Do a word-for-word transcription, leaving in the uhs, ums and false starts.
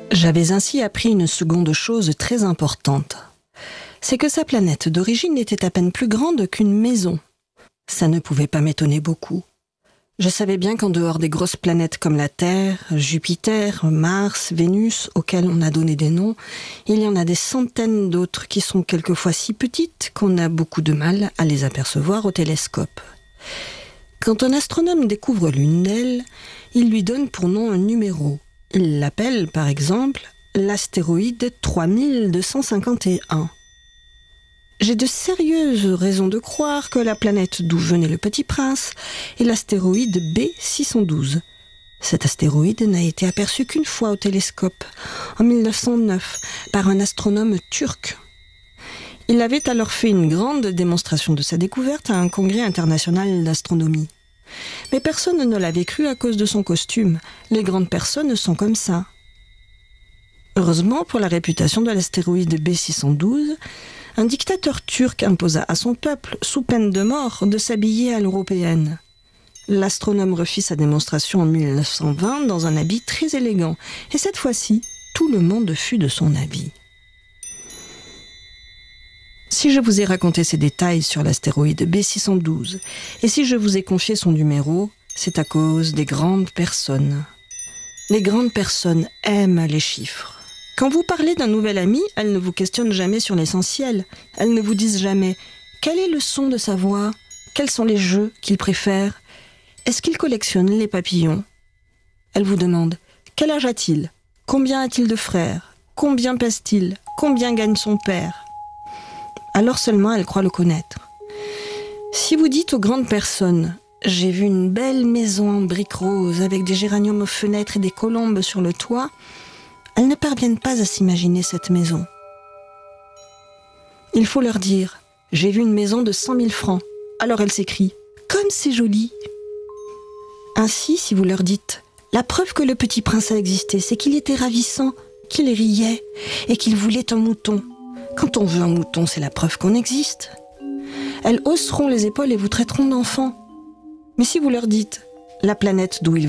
J'avais ainsi appris une seconde chose très importante. C'est que sa planète d'origine était à peine plus grande qu'une maison. Ça ne pouvait pas m'étonner beaucoup. Je savais bien qu'en dehors des grosses planètes comme la Terre, Jupiter, Mars, Vénus, auxquelles on a donné des noms, il y en a des centaines d'autres qui sont quelquefois si petites qu'on a beaucoup de mal à les apercevoir au télescope. Quand un astronome découvre l'une d'elles, il lui donne pour nom un numéro. Il l'appelle, par exemple, l'astéroïde trois mille deux cent cinquante et un. J'ai de sérieuses raisons de croire que la planète d'où venait le Petit Prince est l'astéroïde B six cent douze. Cet astéroïde n'a été aperçu qu'une fois au télescope, en mille neuf cent neuf, par un astronome turc. Il avait alors fait une grande démonstration de sa découverte à un congrès international d'astronomie. Mais personne ne l'avait cru à cause de son costume. Les grandes personnes sont comme ça. Heureusement pour la réputation de l'astéroïde B six cent douze, un dictateur turc imposa à son peuple, sous peine de mort, de s'habiller à l'européenne. L'astronome refit sa démonstration en mille neuf cent vingt dans un habit très élégant, et cette fois-ci, tout le monde fut de son avis. Si je vous ai raconté ces détails sur l'astéroïde B six cent douze, et si je vous ai confié son numéro, c'est à cause des grandes personnes. Les grandes personnes aiment les chiffres. Quand vous parlez d'un nouvel ami, elles ne vous questionnent jamais sur l'essentiel. Elles ne vous disent jamais « Quel est le son de sa voix ? Quels sont les jeux qu'il préfère ? Est-ce qu'il collectionne les papillons ?» Elles vous demandent « Quel âge a-t-il ? Combien a-t-il de frères ? Combien pèse-t-il ? Combien gagne son père ?» Alors seulement elles croient le connaître. Si vous dites aux grandes personnes « J'ai vu une belle maison en briques roses avec des géraniums aux fenêtres et des colombes sur le toit », elles ne parviennent pas à s'imaginer cette maison. Il faut leur dire « J'ai vu une maison de cent mille francs ». Alors elles s'écrient « Comme c'est joli !» Ainsi, si vous leur dites « La preuve que le petit prince a existé, c'est qu'il était ravissant, qu'il riait et qu'il voulait un mouton. Quand on veut un mouton, c'est la preuve qu'on existe. » Elles hausseront les épaules et vous traiteront d'enfant. Mais si vous leur dites « La planète d'où il